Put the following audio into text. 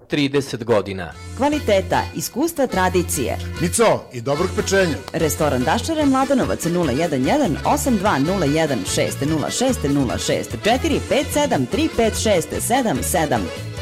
30 godina. Kvaliteta, iskustva, tradicije. Mico i dobrog pečenja. Restoran Daščare, Mladenovac 011 8201 606 06 064 57 356 77.